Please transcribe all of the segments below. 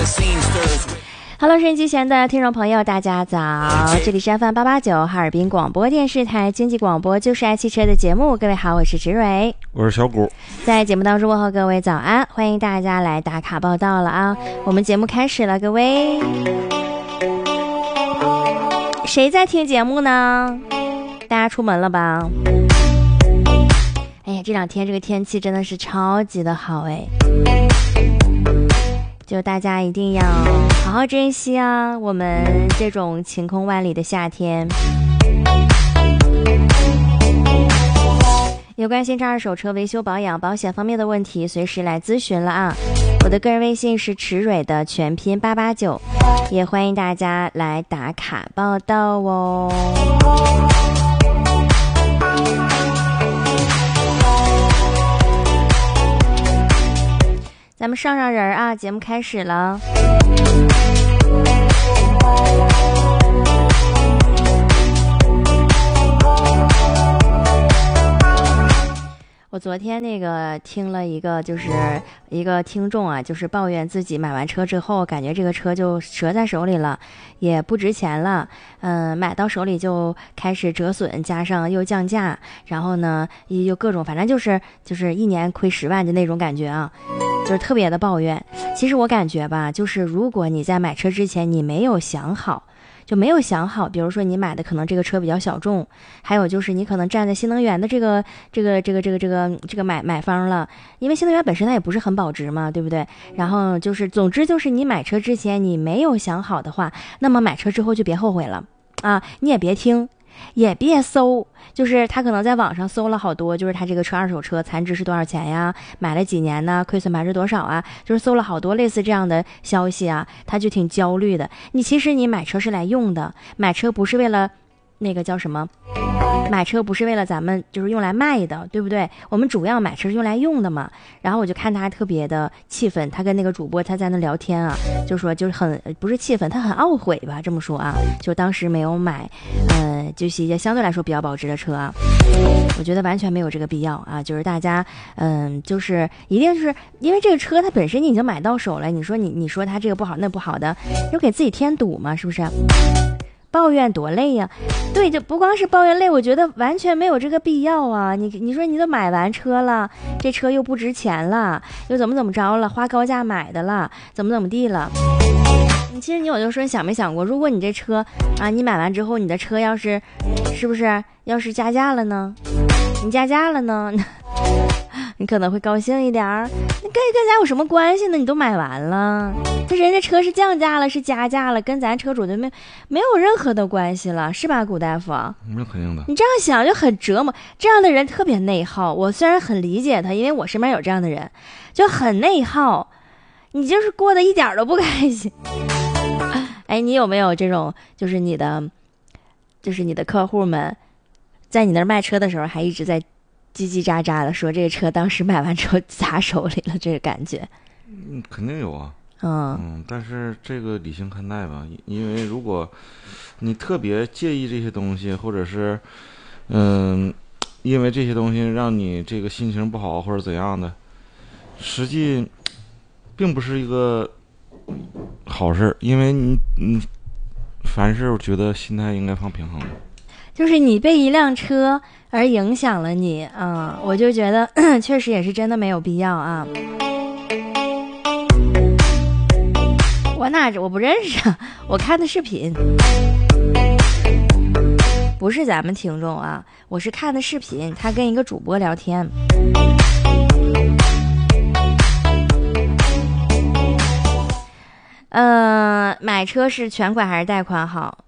Hello， 收音机前的听众朋友，大家早！这里是 FM889 哈尔滨广播电视台经济广播，就是爱汽车的节目。各位好，我是植蕊， 我是小谷。 在节目当中问候各位早安，欢迎大家来打卡报道了啊！我们节目开始了，各位，谁在听节目呢？大家出门了吧？哎呀，这两天这个天气真的是超级的好哎。就大家一定要好好珍惜啊，我们这种晴空万里的夏天。有关新车二手车维修保养保险方面的问题，随时来咨询了啊。我的个人微信是池蕊的全拼889，也欢迎大家来打卡报道哦。咱们上人啊，节目开始了。我昨天那个听了一个，就是一个听众啊，就是抱怨自己买完车之后，感觉这个车就折在手里了，也不值钱了，买到手里就开始折损，加上又降价，然后呢又各种，反正就是一年亏10万的那种感觉啊，就是特别的抱怨。其实我感觉吧，就是如果你在买车之前你没有想好，比如说你买的可能这个车比较小众，还有就是你可能站在新能源的这个买方了，因为新能源本身它也不是很保值嘛，对不对？然后就是总之就是你买车之前你没有想好的话，那么买车之后就别后悔了啊！你也别听，也别搜，就是他可能在网上搜了好多，就是他这个车二手车残值是多少钱呀，买了几年呢，亏损百分之多少啊，就是搜了好多类似这样的消息啊，他就挺焦虑的。其实你买车是来用的，买车不是为了那个叫什么，买车不是为了咱们就是用来卖的，对不对？我们主要买车是用来用的嘛。然后我就看他特别的气愤，他跟那个主播他在那聊天啊，就说就是很不是气愤，他很懊悔吧，这么说啊，就当时没有买就是一些相对来说比较保值的车啊。我觉得完全没有这个必要啊，就是大家就是一定是因为这个车它本身你已经买到手了，你说它这个不好那不好的，就给自己添堵嘛，是不是？抱怨多累呀，对，就不光是抱怨累，我觉得完全没有这个必要啊。你说你都买完车了，这车又不值钱了，又怎么着了，花高价买的了，怎么地了。其实你有的时候想没想过，如果你这车啊，你买完之后你的车是不是要是加价了呢？你加价了呢？你可能会高兴一点儿，跟咱有什么关系呢？你都买完了，这人家车是降价了，是加价了，跟咱车主就没有任何的关系了，是吧，古大夫？ 那肯定的。你这样想就很折磨，这样的人特别内耗。我虽然很理解他，因为我身边有这样的人，就很内耗，你就是过得一点都不开心。哎，你有没有这种，就是你的客户们，在你那儿卖车的时候，还一直在叽叽喳喳的说这个车当时买完之后砸手里了，这个感觉？ 肯定有啊。但是这个理性看待吧，因为如果你特别介意这些东西，或者是因为这些东西让你这个心情不好或者怎样的，实际并不是一个好事，因为你凡事我觉得心态应该放平衡的。 就是你被一辆车而影响了你啊，我就觉得确实也是真的没有必要啊。我不认识，我看的视频，不是咱们听众啊，我是看的视频，他跟一个主播聊天。买车是全款还是贷款好？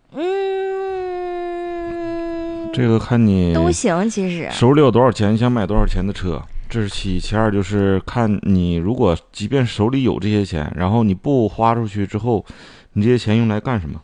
这个看你都行，其实手里有多少钱，你想买多少钱的车，这是其一。其二就是看你如果即便手里有这些钱，然后你不花出去之后，你这些钱用来干什么？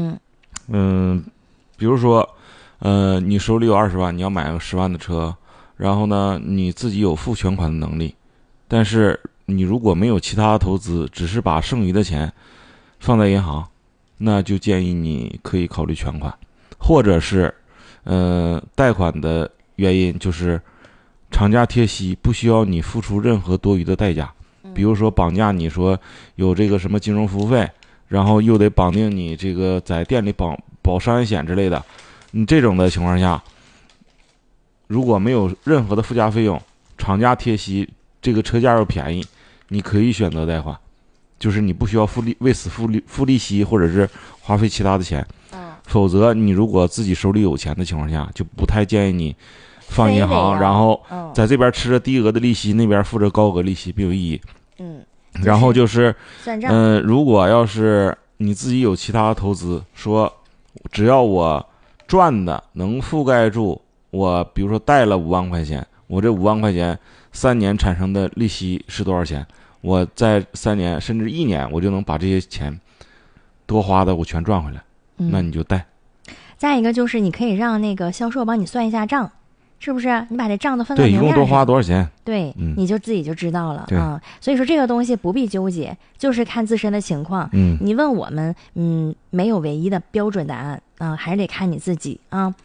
比如说你手里有20万，你要买个10万的车，然后呢你自己有付全款的能力，但是你如果没有其他投资，只是把剩余的钱放在银行，那就建议你可以考虑全款，或者是贷款的原因就是厂家贴息，不需要你付出任何多余的代价。 比如说绑架你说有这个什么金融服务费，然后又得绑定你这个在店里保商业险之类的，你这种的情况下，如果没有任何的附加费用，厂家贴息，这个车价又便宜，你可以选择贷款，就是你不需要为此付利息或者是花费其他的钱。否则你如果自己手里有钱的情况下，就不太建议你放银行，然后在这边吃着低额的利息，那边付着高额利息，没有意义。然后就是如果要是你自己有其他的投资，说只要我赚的能覆盖住我，比如说贷了5万块钱，我这5万块钱3年产生的利息是多少钱，我在3年甚至1年我就能把这些钱多花的我全赚回来，那你就贷。 再一个就是你可以让那个销售帮你算一下账，是不是？你把这账都分到明面上， 对，一共多花多少钱？ 对，你就自己就知道了啊。所以说这个东西不必纠结，就是看自身的情况。你问我们，没有唯一的标准答案啊，还是得看你自己啊。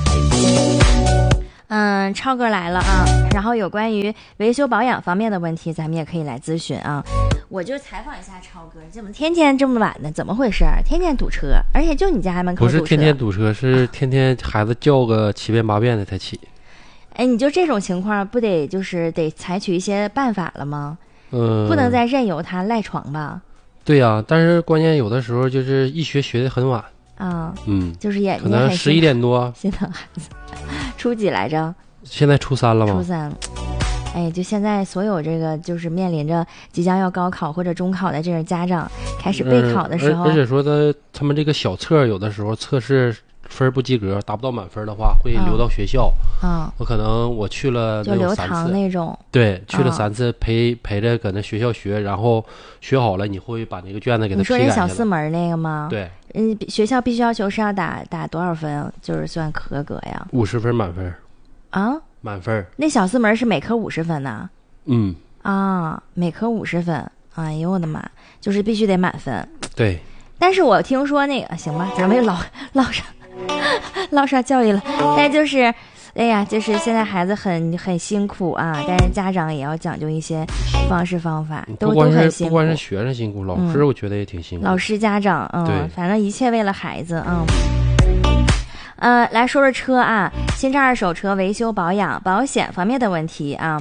超哥来了啊，然后有关于维修保养方面的问题，咱们也可以来咨询啊。我就采访一下超哥，怎么天天这么晚呢？怎么回事？天天堵车，而且就你家门口堵车。 不是天天堵车，是天天孩子叫个7遍8遍的才起。 哎，你就这种情况，不得就是得采取一些办法了吗？不能再任由他赖床吧？ 对呀，但是关键有的时候就是一学得很晚啊，就是也可能11点多。 心疼孩子，初几来着？ 现在初3了吗？ 初3。哎，就现在所有这个就是面临着即将要高考或者中考的这种家长开始备考的时候， 而且说他们这个小测有的时候测试分不及格，达不到满分的话，会留到学校。我可能我去了就留堂那种。 对，去了3次，陪着搁那学校学，然后学好了，你会把那个卷子给他批改下来。 你说这小4门那个吗？ 对。 学校必须要求是要打多少分，就是算合格呀 ？50分满分。 啊？ 满分。 那小4门是每科50分呢？每科50分。哎呦我的妈！就是必须得满分。 对。 但是我听说那个行吧，咱们又唠上教育了。但就是哎呀，就是现在孩子很辛苦啊，但是家长也要讲究一些方式方法，都很辛苦。 不光是学生辛苦，老师我觉得也挺辛苦。 老师、家长，反正一切为了孩子啊。来说说车啊，新车、二手车维修保养、保险方面的问题啊。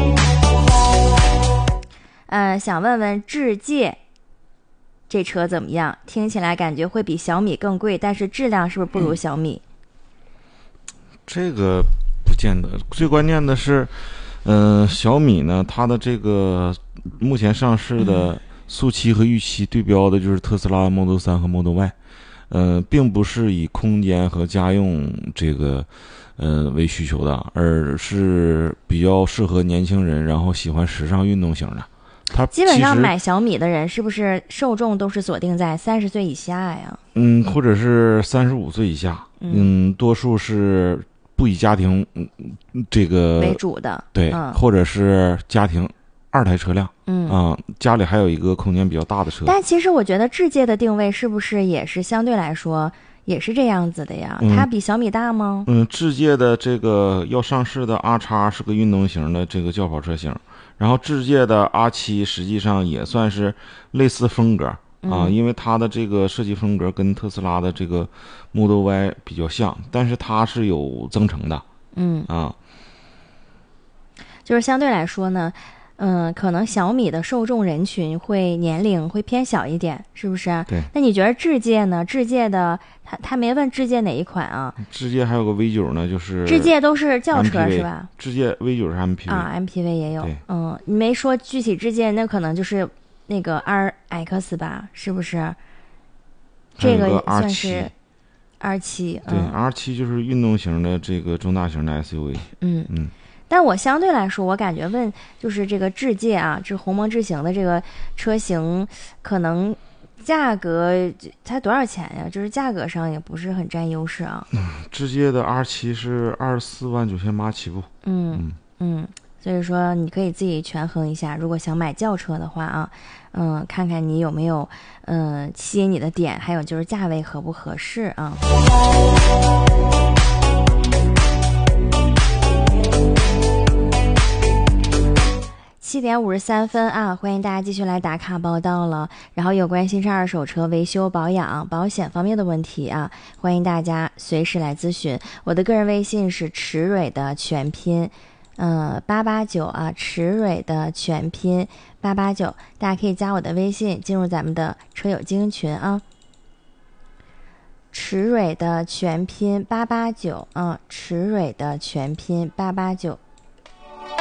想问问智界这车怎么样？听起来感觉会比小米更贵，但是质量是不是不如小米？ 这个不见得，最关键的是，小米呢，它的这个目前上市的速7和御7对标的就是特斯拉 Model 3和 Model Y，并不是以空间和家用这个为需求的，而是比较适合年轻人，然后喜欢时尚运动型的。它基本上买小米的人是不是受众都是锁定在30岁以下呀？ 或者是35岁以下，多数是不以家庭这个为主的， 对，或者是家庭2台车辆，家里还有一个空间比较大的车。 但其实我觉得智界的定位是不是也是相对来说也是这样子的呀？它比小米大吗？ 智界的这个要上市的 R-X 是个运动型的这个轿跑车型，然后智界的 R7实际上也算是类似风格因为它的这个设计风格跟特斯拉的这个 Model Y 比较像，但是它是有增程的， 就是相对来说呢，可能小米的受众人群年龄会偏小一点，是不是？ 对。 那你觉得智界呢？智界的他没问智界哪一款啊？ 智界还有个 V9呢，就是智界都是轿车 MPV, 是吧？ 智界 V9 是 MPV 啊 ，MPV 也有。你没说具体智界，那可能就是那个 RX 吧？是不是？这个算是 R7。 对，R7就是运动型的这个中大型的 SUV。 但我相对来说，我感觉就是这个智界啊，这鸿蒙智行的这个车型，可能价格才多少钱呀？就是价格上也不是很占优势啊。 智界的 R7是24.98万起步。 所以说你可以自己权衡一下，如果想买轿车的话啊，看看你有没有吸引你的点，还有就是价位合不合适啊。7 7:53啊，欢迎大家继续来打卡报到了。然后有关新车二手车维修保养保险方面的问题啊，欢迎大家随时来咨询。我的个人微信是池蕊的全拼889啊，池蕊的全拼889，大家可以加我的微信进入咱们的车友精英群啊。池蕊的全拼889啊，池蕊的全拼889。